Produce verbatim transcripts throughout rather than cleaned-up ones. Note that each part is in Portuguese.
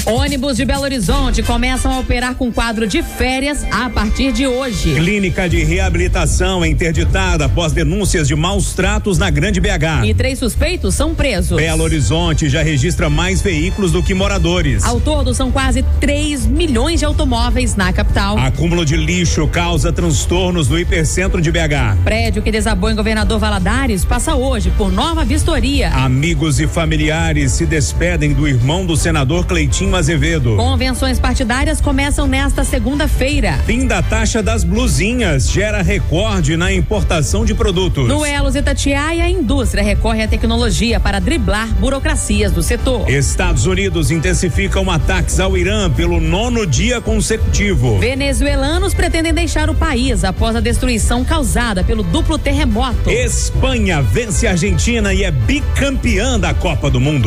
Ônibus de Belo Horizonte começam a operar com quadro de férias a partir de hoje. Clínica de reabilitação é interditada após denúncias de maus tratos na Grande B H. E três suspeitos são presos. Belo Horizonte já registra mais veículos do que moradores. Ao todo, são quase três milhões de automóveis na capital. Acúmulo de lixo causa transtornos no hipercentro de B H. Prédio que desabou em Governador Valadares passa hoje por nova vistoria. Amigos e familiares se despedem do irmão do senador Cleitinho Azevedo. Convenções partidárias começam nesta segunda-feira. Fim da taxa das blusinhas gera recorde na importação de produtos. No Elos Itatiaia, a indústria recorre à tecnologia para driblar burocracias do setor. Estados Unidos intensificam ataques ao Irã pelo nono dia consecutivo. Venezuelanos pretendem deixar o país após a destruição causada pelo duplo terremoto. Espanha vence a Argentina e é bicampeã da Copa do Mundo.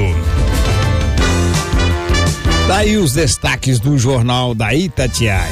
Daí os destaques do Jornal da Itatiaia.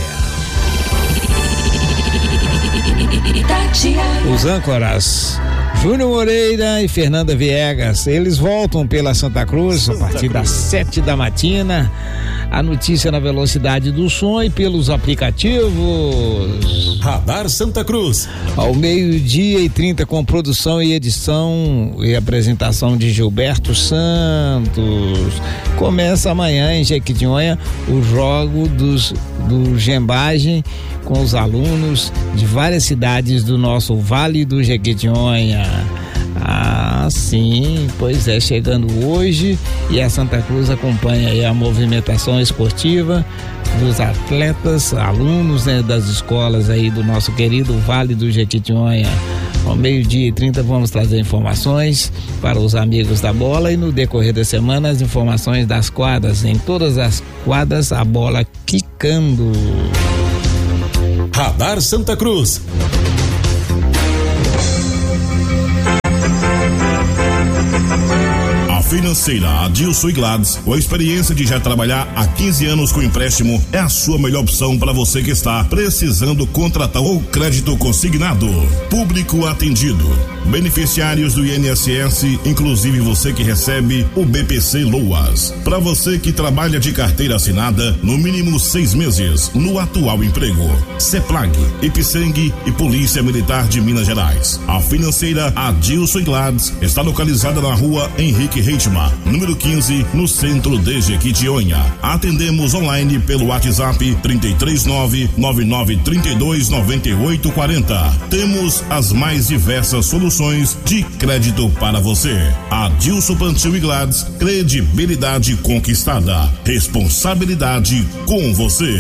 Itatiaia. Os âncoras Júnior Moreira e Fernanda Viegas, eles voltam pela Santa Cruz a partir das sete da matina. A notícia na velocidade do som e pelos aplicativos. Radar Santa Cruz. Ao meio-dia e trinta, com produção e edição e apresentação de Gilberto Santos. Começa amanhã em Jequitinhonha o jogo dos, do Gembagem com os alunos de várias cidades do nosso Vale do Jequitinhonha. Ah, sim, pois é, chegando hoje, e a Santa Cruz acompanha aí a movimentação esportiva dos atletas, alunos, né, das escolas aí do nosso querido Vale do Jequitinhonha. Ao meio-dia e trinta vamos trazer informações para os amigos da bola, e no decorrer da semana as informações das quadras, em todas as quadras a bola quicando. Radar Santa Cruz. Financeira Adilson e Gladys, com a experiência de já trabalhar há quinze anos com empréstimo, é a sua melhor opção para você que está precisando contratar ou crédito consignado. Público atendido. Beneficiários do I N S S, inclusive você que recebe o B P C Loas. Para você que trabalha de carteira assinada, no mínimo seis meses, no atual emprego. CEPLAG, Ipseng e Polícia Militar de Minas Gerais. A financeira Adilson e Gladys está localizada na rua Henrique Reis, número quinze, no centro de Jequitinhonha. Atendemos online pelo WhatsApp trinta e três nove, nove nove três dois, nove oito quatro zero. Temos as mais diversas soluções de crédito para você. Adilson Pantil e Gladys, credibilidade conquistada, responsabilidade com você.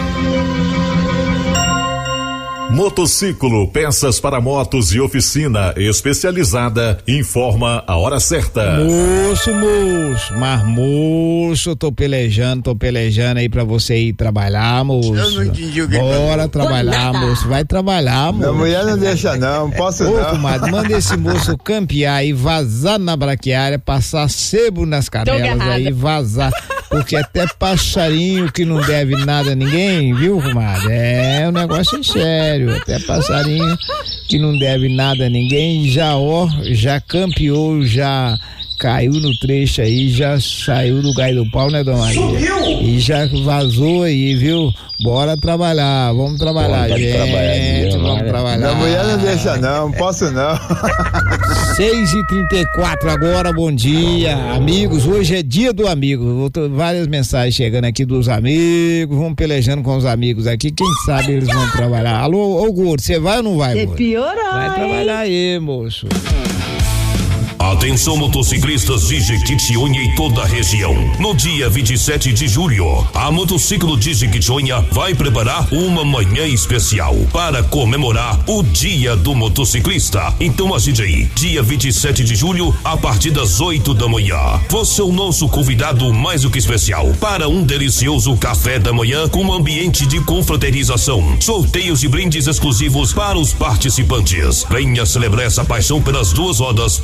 Motociclo, peças para motos e oficina especializada, informa a hora certa. Moço, moço, mas moço, tô pelejando, tô pelejando aí pra você ir trabalhar, moço. Eu não entendi o que. Bora trabalhar, moço, vai trabalhar, moço. Minha mulher não deixa não, posso Ô, não. comadre, manda esse moço campear e vazar na braquiária, passar sebo nas canelas aí, vazar. Porque até passarinho que não deve nada a ninguém, viu, comadre? É um negócio sério. Até passarinho que não deve nada a ninguém, já ó, já campeou, já caiu no trecho aí, já saiu do gai do pau, né, dona Maria? Subiu! E já vazou aí, viu? Bora trabalhar, vamos trabalhar, Bora, gente, trabalhar, vamos né? trabalhar. Minha mulher não deixa não, posso não. seis e trinta e quatro agora, bom dia, amigos, hoje é dia do amigo, várias mensagens chegando aqui dos amigos, vamos pelejando com os amigos aqui, quem sabe eles vão trabalhar. Alô, ô Gordo, você vai ou não vai, Gordo? Você piorou, Vai trabalhar aí, moço. Atenção motociclistas de Jequitinhonha e toda a região. No dia vinte e sete de julho, a Motociclo de Jequitinhonha vai preparar uma manhã especial para comemorar o Dia do Motociclista. Então agende aí, dia vinte e sete de julho, a partir das oito da manhã. Você é o nosso convidado mais do que especial para um delicioso café da manhã com um ambiente de confraternização, sorteios e brindes exclusivos para os participantes. Venha celebrar essa paixão pelas duas rodas, encontrar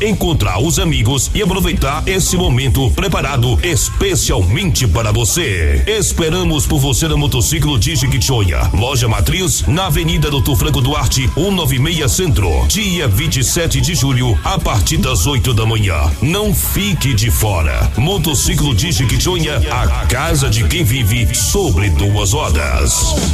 chamar os amigos e aproveitar esse momento preparado especialmente para você. Esperamos por você na Motociclo de Jequitinhonha. Loja Matriz na Avenida Doutor Franco Duarte, cento e noventa e seis Centro. Dia vinte e sete de julho, a partir das oito da manhã. Não fique de fora. Motociclo de Jequitinhonha, a casa de quem vive sobre duas rodas.